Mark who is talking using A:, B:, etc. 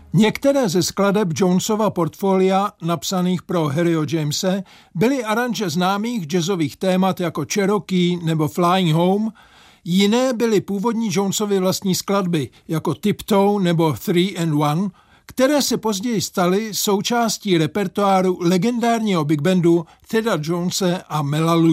A: Některé ze skladeb Jonesova portfolia, napsaných pro Harryho Jamese, byly aranže známých jazzových témat jako Cherokee nebo Flying Home, jiné byly původní Jonesovy vlastní skladby jako Tiptoe nebo 3 and 1, které se později staly součástí repertoáru legendárního big bandu Theda Jonese a Mela Louise.